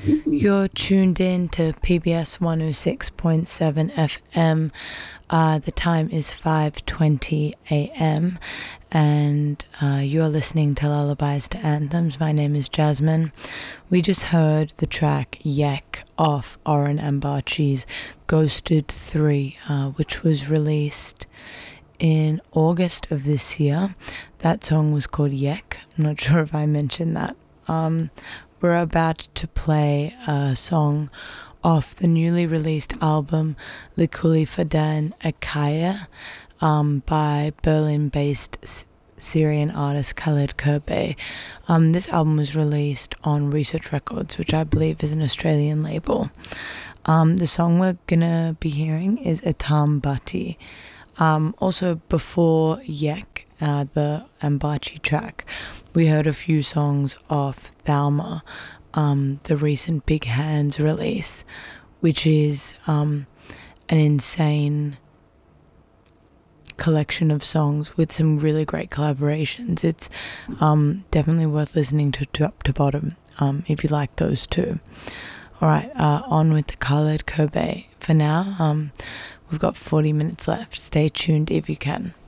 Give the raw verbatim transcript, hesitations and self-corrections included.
You're tuned in to P B S one oh six point seven F M. Uh, the time is five twenty a m and uh, you're listening to Lullabies to Anthems. My name is Jasmine. We just heard the track Yek off Oren Ambarchi's Ghosted three, uh, which was released in August of this year. That song was called Yek. I'm not sure if I mentioned that. Um, we're about to play a song off the newly released album Likuli Fadan Akaya um, by Berlin-based S- Syrian artist Khaled Kerbe. Um, this album was released on Research Records, which I believe is an Australian label. Um, the song we're gonna be hearing is Etam Bati. Um, also, before Yek, uh, the Ambachi track, we heard a few songs off Thalma, um, the recent Big Hands release, which is um, an insane collection of songs with some really great collaborations. It's um, definitely worth listening to top to bottom um, if you like those two. Alright, uh, on with the Khaled Kerbe. For now, um, we've got forty minutes left. Stay tuned if you can.